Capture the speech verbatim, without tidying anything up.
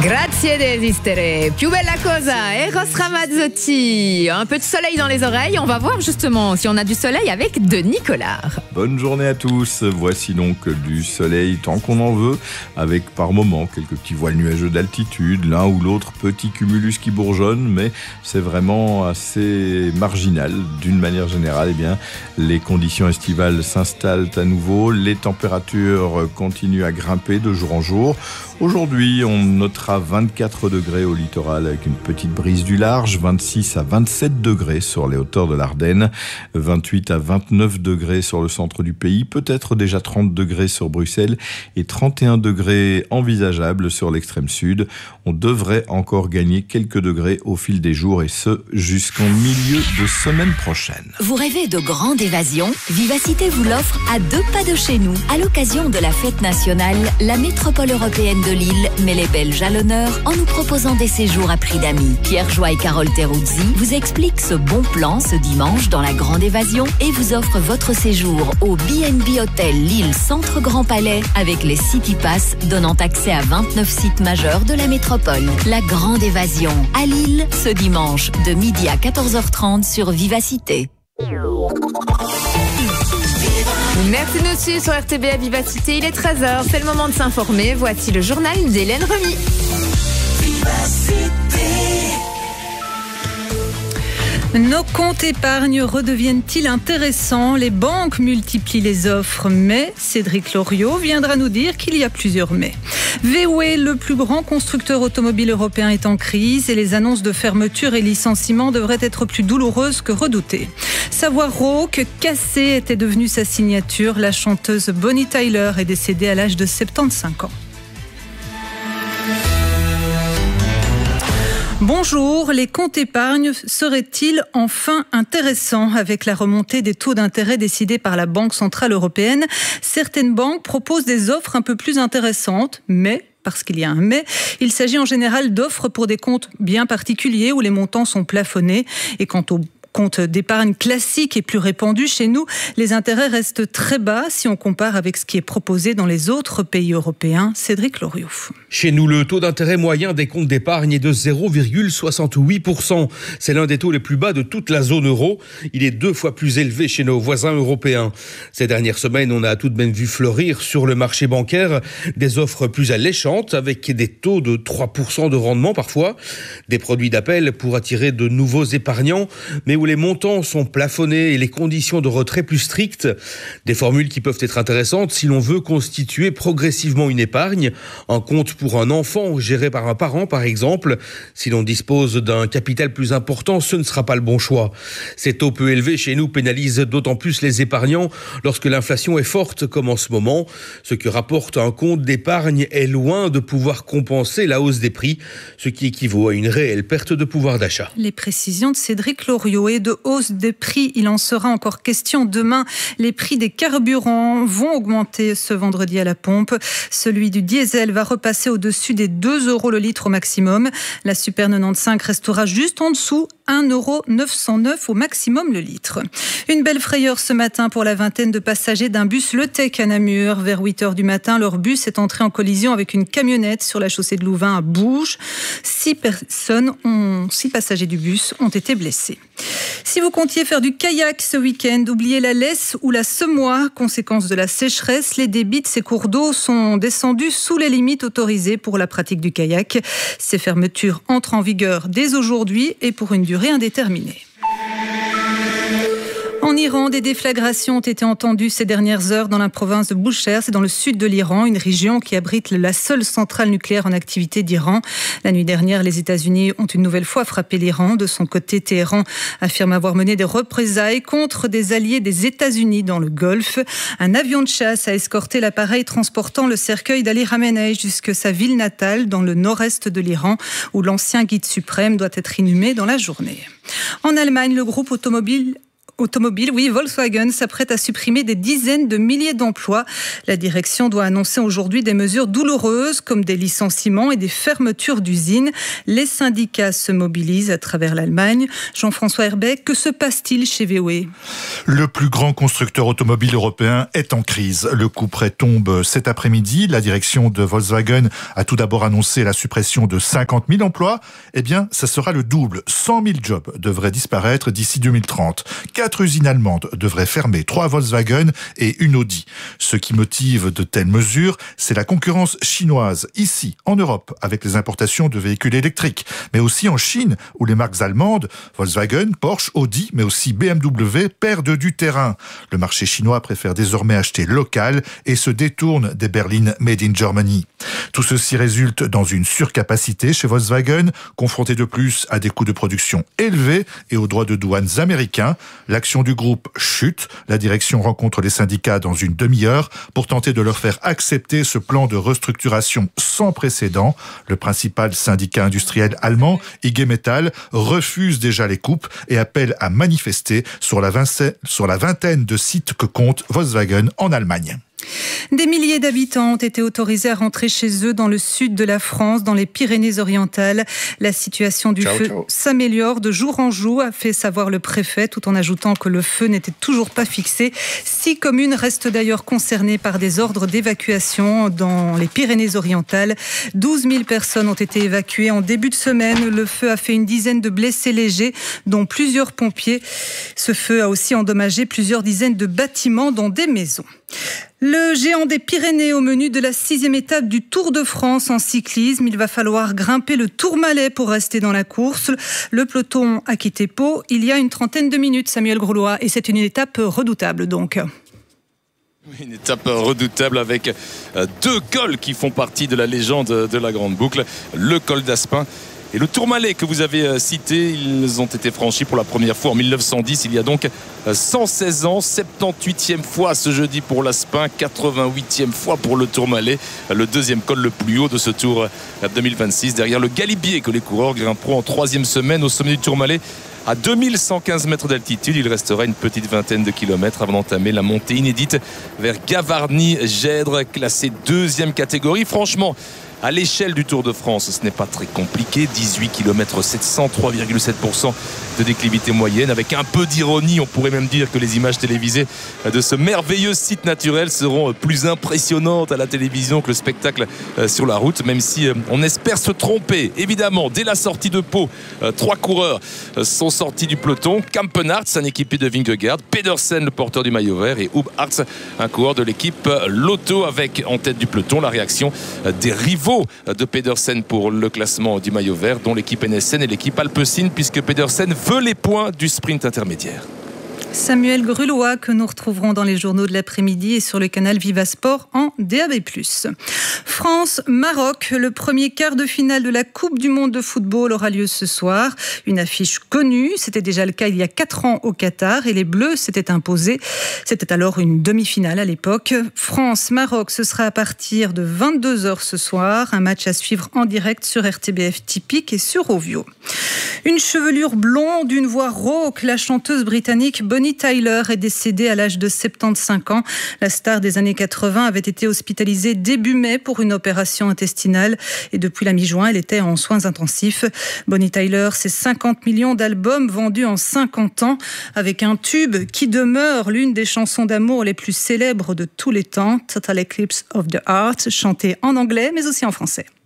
Grazie di esistere. Più bella cosa, Eros Ramazzotti. Un peu de soleil dans les oreilles. On va voir justement si on a du soleil avec Denis Collard. Bonne journée à tous. Voici donc du soleil tant qu'on en veut, avec par moments quelques petits voiles nuageux d'altitude, l'un ou l'autre petit cumulus qui bourgeonne, mais c'est vraiment assez marginal. D'une manière générale, eh bien, les conditions estivales s'installent à nouveau. Les températures continuent à grimper de jour en jour. Aujourd'hui, on notera vingt-quatre degrés au littoral avec une petite brise du large, vingt-six à vingt-sept degrés sur les hauteurs de l'Ardenne, vingt-huit à vingt-neuf degrés sur le centre du pays, peut-être déjà trente degrés sur Bruxelles et trente et un degrés envisageables sur l'extrême sud. On devrait encore gagner quelques degrés au fil des jours et ce jusqu'en milieu de semaine prochaine. Vous rêvez de grande évasion? Vivacité vous l'offre à deux pas de chez nous. À l'occasion de la fête nationale, la métropole européenne de Lille met les Belges à l'honneur en nous proposant des séjours à prix d'amis. Pierre Joie et Carole Teruzzi vous expliquent ce bon plan ce dimanche dans la Grande Évasion et vous offrent votre séjour au B and B Hotel Lille Centre Grand Palais avec les City Pass donnant accès à vingt-neuf sites majeurs de la métropole. La Grande Évasion à Lille ce dimanche de midi à quatorze heures trente sur Vivacité. Merci de nous suivre sur R T B à Vivacité. Il est treize heures, c'est le moment de s'informer. Voici le journal d'Hélène Remy. Nos comptes épargne redeviennent-ils intéressants? Les banques multiplient les offres, mais Cédric Loriot viendra nous dire qu'il y a plusieurs mais. V W, le plus grand constructeur automobile européen, est en crise et les annonces de fermeture et licenciement devraient être plus douloureuses que redoutées. Savoir rauque, cassée était devenue sa signature. La chanteuse Bonnie Tyler est décédée à l'âge de soixante-quinze ans. Bonjour, les comptes épargne seraient-ils enfin intéressants? Avec la remontée des taux d'intérêt décidés par la Banque Centrale Européenne, certaines banques proposent des offres un peu plus intéressantes, mais parce qu'il y a un mais, il s'agit en général d'offres pour des comptes bien particuliers où les montants sont plafonnés. Et quant aux compte d'épargne classique et plus répandu chez nous, les intérêts restent très bas si on compare avec ce qui est proposé dans les autres pays européens. Cédric Loriot. Chez nous, le taux d'intérêt moyen des comptes d'épargne est de zéro virgule soixante-huit pour cent. C'est l'un des taux les plus bas de toute la zone euro. Il est deux fois plus élevé chez nos voisins européens. Ces dernières semaines, on a tout de même vu fleurir sur le marché bancaire des offres plus alléchantes avec des taux de trois pour cent de rendement parfois. Des produits d'appel pour attirer de nouveaux épargnants, mais où les montants sont plafonnés et les conditions de retrait plus strictes. Des formules qui peuvent être intéressantes si l'on veut constituer progressivement une épargne, un compte pour un enfant géré par un parent par exemple. Si l'on dispose d'un capital plus important, ce ne sera pas le bon choix. Ces taux peu élevés chez nous pénalisent d'autant plus les épargnants lorsque l'inflation est forte comme en ce moment. Ce que rapporte un compte d'épargne est loin de pouvoir compenser la hausse des prix, ce qui équivaut à une réelle perte de pouvoir d'achat. Les précisions de Cédric Loriot. Et de hausse des prix, il en sera encore question demain. Les prix des carburants vont augmenter ce vendredi à la pompe. Celui du diesel va repasser au-dessus des deux euros le litre au maximum. La Super quatre-vingt-quinze restera juste en dessous, un euro neuf cent neuf au maximum le litre. Une belle frayeur ce matin pour la vingtaine de passagers d'un bus Le Tech à Namur. Vers huit heures du matin, leur bus est entré en collision avec une camionnette sur la chaussée de Louvain à Bourges. Six personnes, ont, six passagers du bus ont été blessés. Si vous comptiez faire du kayak ce week-end, oubliez la laisse ou la semoie. Conséquence de la sécheresse, les débits de ces cours d'eau sont descendus sous les limites autorisées pour la pratique du kayak. Ces fermetures entrent en vigueur dès aujourd'hui et pour une durée indéterminée. En Iran, des déflagrations ont été entendues ces dernières heures dans la province de Boucher, c'est dans le sud de l'Iran, une région qui abrite la seule centrale nucléaire en activité d'Iran. La nuit dernière, les États-Unis ont une nouvelle fois frappé l'Iran. De son côté, Téhéran affirme avoir mené des représailles contre des alliés des États-Unis dans le Golfe. Un avion de chasse a escorté l'appareil transportant le cercueil d'Ali Khamenei jusque sa ville natale dans le nord-est de l'Iran, où l'ancien guide suprême doit être inhumé dans la journée. En Allemagne, le groupe automobile automobile, oui, Volkswagen s'apprête à supprimer des dizaines de milliers d'emplois. La direction doit annoncer aujourd'hui des mesures douloureuses comme des licenciements et des fermetures d'usines. Les syndicats se mobilisent à travers l'Allemagne. Jean-François Herbeck, que se passe-t-il chez V W? Le plus grand constructeur automobile européen est en crise. Le couperet tombe cet après-midi. La direction de Volkswagen a tout d'abord annoncé la suppression de cinquante mille emplois. Eh bien, ça sera le double. cent mille jobs devraient disparaître d'ici deux mille trente. Quatre usines allemandes devraient fermer, trois Volkswagen et une Audi. Ce qui motive de telles mesures, c'est la concurrence chinoise, ici, en Europe, avec les importations de véhicules électriques, mais aussi en Chine, où les marques allemandes, Volkswagen, Porsche, Audi, mais aussi B M W, perdent du terrain. Le marché chinois préfère désormais acheter local et se détourne des berlines Made in Germany. Tout ceci résulte dans une surcapacité chez Volkswagen, confronté de plus à des coûts de production élevés et aux droits de douane américains. L'action du groupe chute. La direction rencontre les syndicats dans une demi-heure pour tenter de leur faire accepter ce plan de restructuration sans précédent. Le principal syndicat industriel allemand, I G Metall, refuse déjà les coupes et appelle à manifester sur la, vingt- sur la vingtaine de sites que compte Volkswagen en Allemagne. Des milliers d'habitants ont été autorisés à rentrer chez eux dans le sud de la France, dans les Pyrénées-Orientales. La situation du ciao, feu ciao. s'améliore de jour en jour, a fait savoir le préfet, tout en ajoutant que le feu n'était toujours pas fixé. Six communes restent d'ailleurs concernées par des ordres d'évacuation dans les Pyrénées-Orientales. douze mille personnes ont été évacuées en début de semaine. Le feu a fait une dizaine de blessés légers, dont plusieurs pompiers. Ce feu a aussi endommagé plusieurs dizaines de bâtiments, dont des maisons. Le géant des Pyrénées au menu de la sixième étape du Tour de France en cyclisme. Il va falloir grimper le Tourmalet pour rester dans la course. Le peloton a quitté Pau il y a une trentaine de minutes, Samuel Groulois, et c'est une étape redoutable donc. Une étape redoutable avec deux cols qui font partie de la légende de la Grande Boucle. Le col d'Aspin et le Tourmalet que vous avez cité, ils ont été franchis pour la première fois en mille neuf cent dix, il y a donc cent seize ans, soixante-dix-huitième fois ce jeudi pour l'Aspin, quatre-vingt-huitième fois pour le Tourmalet, le deuxième col le plus haut de ce Tour deux mille vingt-six, derrière le Galibier que les coureurs grimperont en troisième semaine au sommet du Tourmalet. À deux mille cent quinze mètres d'altitude, il restera une petite vingtaine de kilomètres avant d'entamer la montée inédite vers Gavarnie-Gèdre, classée deuxième catégorie. Franchement, à l'échelle du Tour de France, ce n'est pas très compliqué. dix-huit kilomètres sept cents, trois virgule sept pour cent de déclivité moyenne. Avec un peu d'ironie, on pourrait même dire que les images télévisées de ce merveilleux site naturel seront plus impressionnantes à la télévision que le spectacle sur la route, même si on espère se tromper. Évidemment, dès la sortie de Pau, trois coureurs sont sortis du peloton. Kampenarts, un équipier de Vingegaard, Pedersen, le porteur du maillot vert, et Hub Hartz, un coureur de l'équipe Lotto, avec en tête du peloton la réaction des rivaux de Pedersen pour le classement du maillot vert, dont l'équipe N S N et l'équipe Alpecin, puisque Pedersen veut les points du sprint intermédiaire. Samuel Groulois, que nous retrouverons dans les journaux de l'après-midi et sur le canal Vivasport en D A B plus. France-Maroc, le premier quart de finale de la Coupe du Monde de football aura lieu ce soir. Une affiche connue, c'était déjà le cas il y a quatre ans au Qatar et les Bleus s'étaient imposés. C'était alors une demi-finale à l'époque. France-Maroc, ce sera à partir de vingt-deux heures ce soir. Un match à suivre en direct sur R T B F Typique et sur Ovio. Une chevelure blonde, une voix rauque, la chanteuse britannique Bonnie Tyler est décédée à l'âge de soixante-quinze ans. La star des années quatre-vingts avait été hospitalisée début mai pour une opération intestinale et depuis la mi-juin, elle était en soins intensifs. Bonnie Tyler, c'est cinquante millions d'albums vendus en cinquante ans avec un tube qui demeure l'une des chansons d'amour les plus célèbres de tous les temps, Total Eclipse of the Heart, chantée en anglais mais aussi en français.